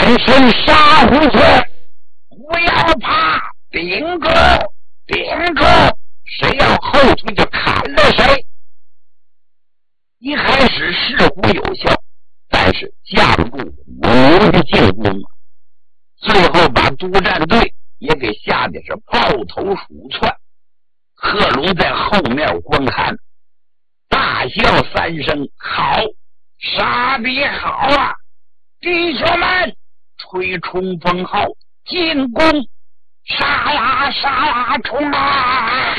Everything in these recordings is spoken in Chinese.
身杀回去，不要怕，顶住，顶住，谁要后头就砍了谁。一开始似乎有效，但是架不住虎牛的进攻啊，最后把督战队也给吓得是抱头鼠窜。贺龙在后面观看，大笑三声，好，傻逼好啊！弟兄们，吹冲锋号，进攻！杀呀杀呀，冲啊！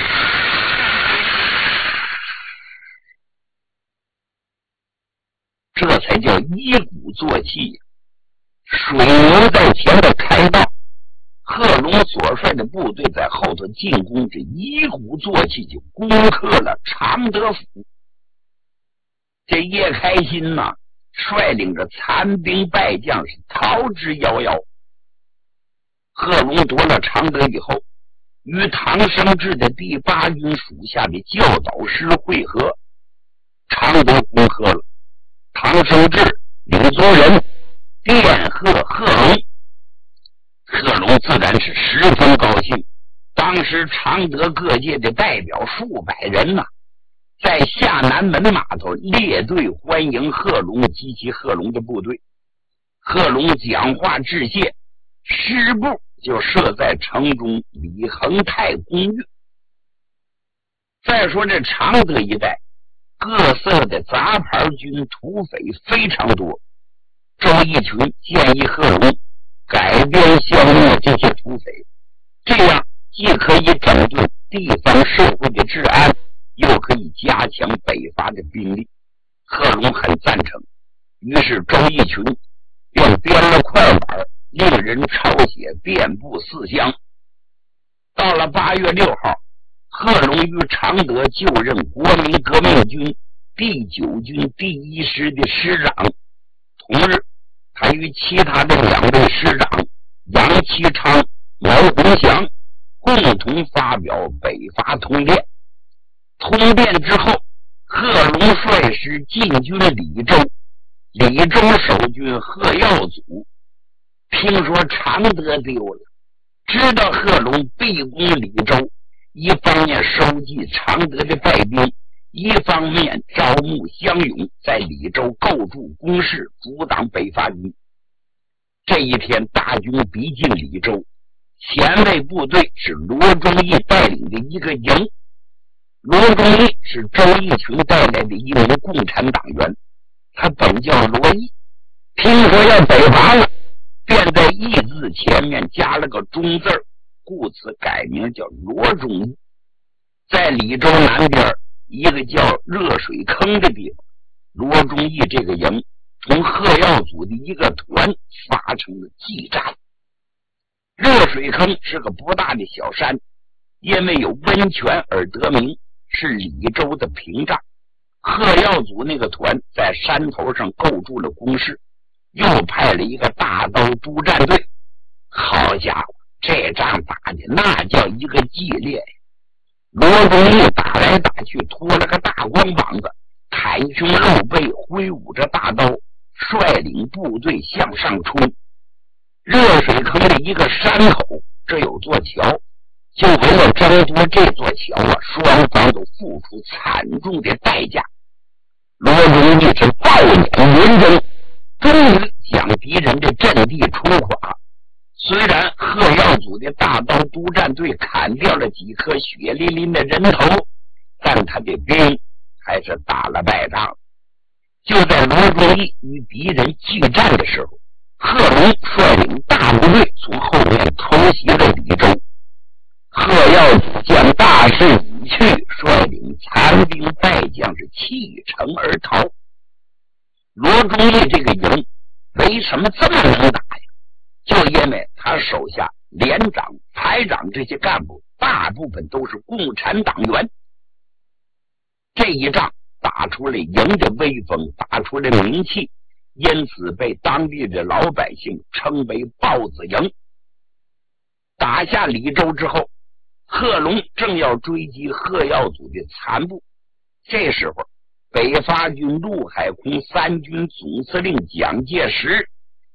这才叫一鼓作气，水牛在前头开道，贺龙所率的部队在后头进攻，这一鼓作气就攻克了常德府。这叶开心呢，率领着残兵败将是逃之夭夭。贺龙夺了常德以后，与唐生智的第8军属下的教导师会合，常德攻克了。唐生智、李宗仁电贺贺龙，贺龙自然是十分高兴。当时常德各界的代表数百人呢，在下南门码头列队欢迎贺龙及其贺龙的部队。贺龙讲话致谢，师部就设在城中李恒泰公寓。再说这常德一带，各色的杂牌军土匪非常多。周逸群建议贺龙改编消灭这些土匪，这样既可以整顿地方社会的治安，又可以加强北伐的兵力。贺龙很赞成，于是周逸群便编了快板，令人抄写遍布四乡。到了8月6号，贺龙于常德就任国民革命军第9军第1师的师长。同日，他与其他的2位师长杨其昌、毛洪祥共同发表北伐通电。通电之后，贺龙率师进军李州，李州守军贺耀祖听说常德丢了，知道贺龙必攻李州，一方面收集常德的败兵，一方面招募乡勇，在李州构筑工事，阻挡北伐军。这一天大军逼近李州，前卫部队是罗忠义带领的一个营。罗忠义是周逸群带来的一名共产党员，他本叫罗毅，听说要北伐了，便在义字前面加了个忠字，故此改名叫罗忠义。在李州南边一个叫热水坑的地方，罗忠义这个营从贺耀祖的一个团发成了激战。热水坑是个不大的小山，因为有温泉而得名，是李州的屏障。贺耀祖那个团在山头上构筑了工事，又派了一个大刀督战队。好家伙，这仗打的那叫一个激烈呀！罗忠义打来打去，拖了个大光膀子，袒胸露背，挥舞着大刀，率领部队向上冲。热水坑的一个山口，这有座桥，就为了争夺这座桥啊，双方都付出惨重的代价。罗荣义是暴脸连征，终于将敌人的阵地冲垮。虽然贺耀祖的大刀督战队砍掉了几颗血淋淋的人头，但他的兵还是打了败仗。就在罗忠义与敌人激战的时候，贺龙率领大部队从后面偷袭了李州。贺耀祖见大势已去，率领残兵败将是弃城而逃。罗忠义这个营为什么这么能打呀？就因为他手下连长、排长这些干部大部分都是共产党员。这一仗打出了营的威风，打出了名气，因此被当地的老百姓称为豹子营。打下李州之后，贺龙正要追击贺耀祖的残部，这时候北伐军陆海空3军总司令蒋介石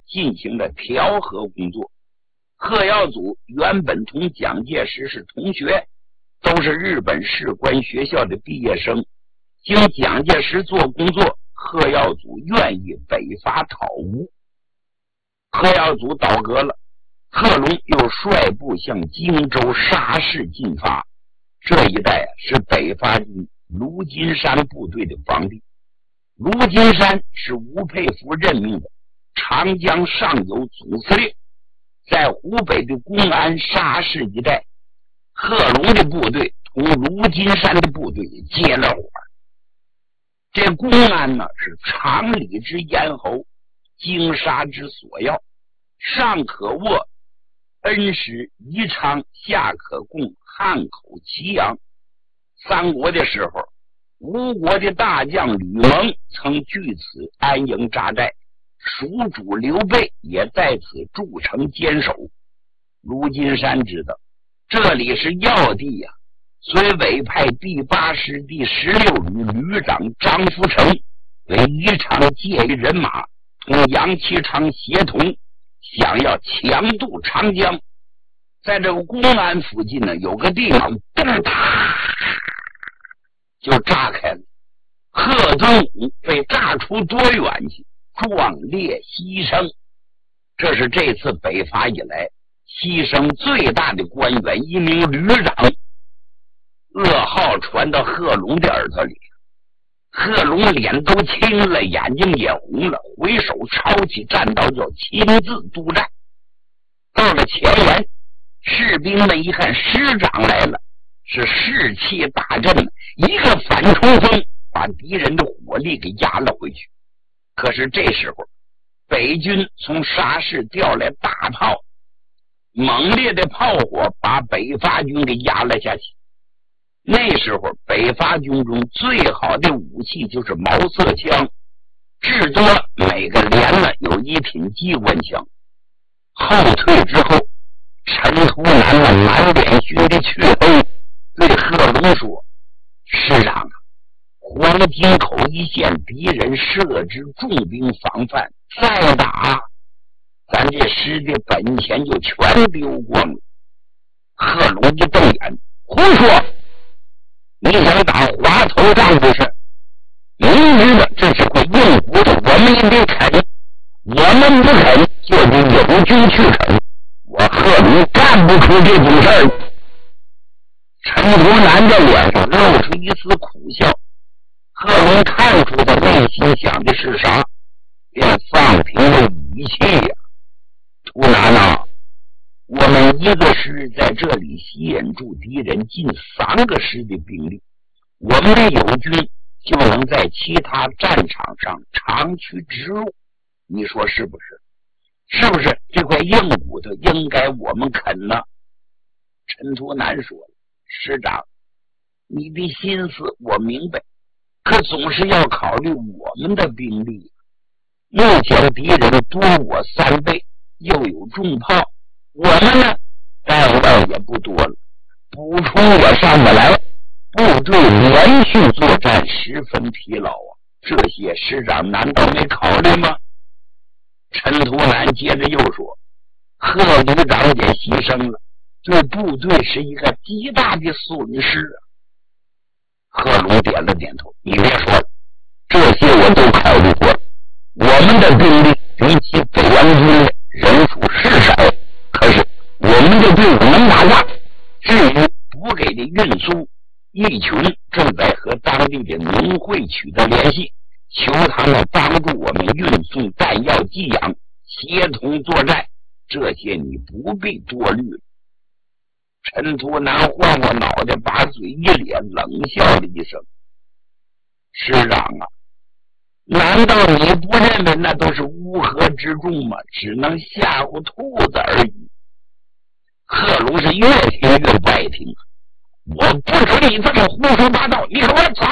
进行了调和工作。贺耀祖原本同蒋介石是同学，都是日本士官学校的毕业生。经蒋介石做工作，贺耀祖愿意北伐讨吴。贺耀祖倒戈了，贺龙又率部向荆州沙市进发。这一带是北伐军卢金山部队的防地。卢金山是吴佩孚任命的长江上游总司令，在湖北的公安沙市一带，贺龙的部队同卢金山的部队接了火。这公安呢，是常理之咽喉，经沙之所要，上可握恩施宜昌，下可供汉口祁阳。三国的时候，吴国的大将吕蒙曾据此安营扎寨，蜀主刘备也在此筑城坚守。卢金山知道这里是要地呀，遂委派第8师第16旅旅长张福成为宜昌介于人马，同杨其昌协同，想要强渡长江。在这个公安附近呢，有个地方咚哒就炸开了，贺敦武被炸出多远去，壮烈牺牲。这是这次北伐以来牺牲最大的官员，一名旅长。噩耗传到贺龙的耳朵里，贺龙脸都青了，眼睛也红了，回手抄起战刀，就亲自督战。到了前沿，士兵们一看师长来了，是士气大振，一个反冲锋把敌人的火力给压了回去。可是这时候北军从沙市调来大炮，猛烈的炮火把北伐军给压了下去。那时候北伐军中最好的武器就是毛瑟枪，至多每个连了有一挺机关枪。后退之后，陈图南了满脸熏的黢黑，对贺龙说：“师长啊，黄金口一线敌人设置重兵防范，再打咱这师的本钱就全丢光了。”贺龙一瞪眼：“胡说！你想打滑头仗不是？明知道这是块硬骨头，我们也得啃。我们不啃，就得有军去啃。我贺龙干不出这种事儿。”陈图南的脸上露出一丝苦笑。贺龙看出他内心想的是啥，便放平了语气呀：“图南啊，我们一个师在这里吸引住敌人近3个师的兵力，我们的友军就能在其他战场上长驱直入。你说是不是？是不是这块硬骨头应该我们啃呢？”陈图南说了：“师长，你的心思我明白，可总是要考虑我们的兵力。目前敌人多我3倍，又有重炮，我们呢弹药也不多了，补充也上不来，部队连续作战十分疲劳啊，这些师长难道没考虑吗？”陈图南接着又说：“贺旅长也牺牲了，对部队是一个极大的损失啊。”贺龙点了点头：“你别说了，这些我都考虑过了。我们的兵力比起北洋军人数是少，可是我们的队伍能打仗。至于补给的运输，义群正在和当地的农会取得联系，求他们帮助我们运送弹药给养，协同作战。这些你不必多虑了。”陈图南晃晃脑袋，把嘴一咧，冷笑了一声：“师长啊，难道你不认为那都是乌合之众吗？只能吓唬兔子而已。”贺龙是越听越不爱听：“我不准你这么胡说八道，你给我走！”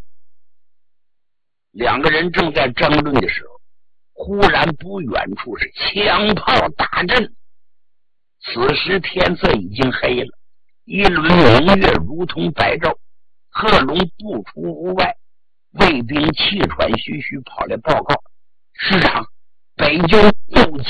两个人正在争论的时候，忽然不远处是枪炮大震。此时天色已经黑了，一轮明月如同白昼。贺龙不出屋外，卫兵气喘吁吁跑来报告：“师长，北军又